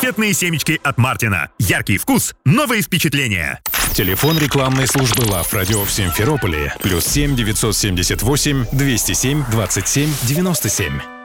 Конфетные семечки от Мартина. Яркий вкус, новые впечатления. Телефон рекламной службы Love Radio в Симферополе. +7 978 207 27 97.